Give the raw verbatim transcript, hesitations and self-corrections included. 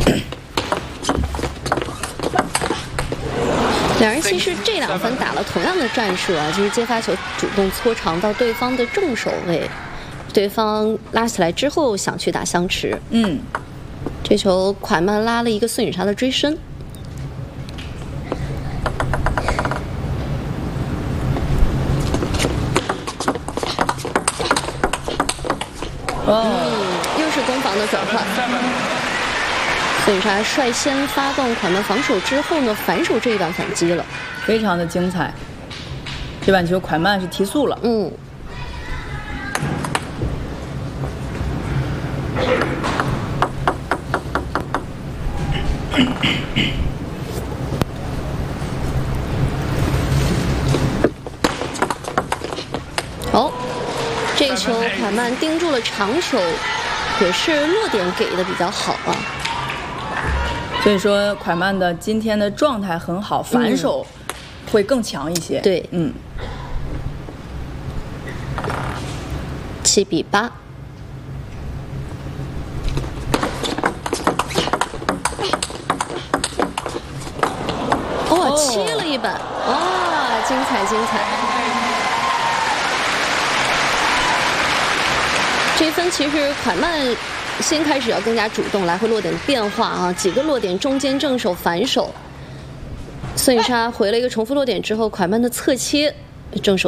两人其实这两分打了同样的战术啊，就是接发球主动搓长到对方的正手位，对方拉起来之后想去打相持。 嗯， 这球蒯曼拉了一个孙颖莎的追身。 哦、 嗯，又是攻防的转换。孙颖莎率先发动蒯曼防守之后呢，反手这一板反击了， 非常的精彩。这板球蒯曼是提速了。 嗯。哦，这个球蒯曼盯住了长球，也是落点给的比较好啊。 所以说蒯曼的今天的状态很好，反手会更强一些。 嗯、对， 嗯， 七比八。哦，切了一板，哇、哦，精彩精彩！这一分其实蒯曼先开始要更加主动，来回落点的变化啊，几个落点中间正手反手，孙颖莎回了一个重复落点之后，蒯曼的侧切正手。